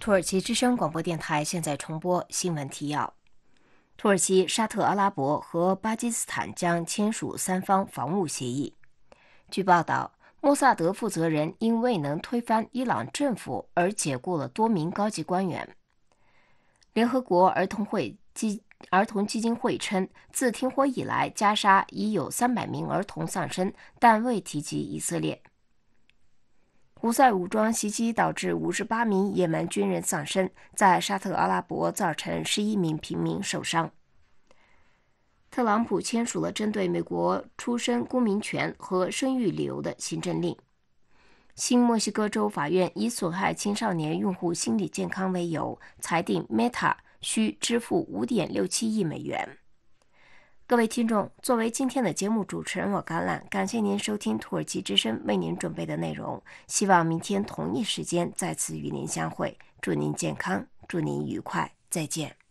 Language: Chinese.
土耳其之声广播电台现在重播新闻提要：土耳其、沙特阿拉伯和巴基斯坦将签署三方防务协议。据报道，莫萨德负责人因未能推翻伊朗政府而解雇了多名高级官员。联合国儿童基金会称，自停火以来，加沙已有300名儿童丧生，但未提及以色列。胡塞武装袭击导致58名也门军人丧生，在沙特阿拉伯造成11名平民受伤。特朗普签署了针对美国出生公民权和生育理由的行政令。新墨西哥州法院以损害青少年用户心理健康为由，裁定 Meta 需支付5.67亿美元。各位听众，作为今天的节目主持人，我橄榄，感谢您收听土耳其之声为您准备的内容。希望明天同一时间再次与您相会。祝您健康，祝您愉快，再见。